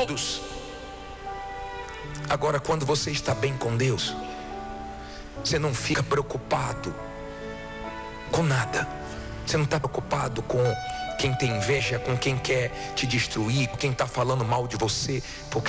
todos. Agora, quando você está bem com Deus, você não fica preocupado com nada. Você não está preocupado com quem tem inveja, com quem quer te destruir, com quem está falando mal de você, porque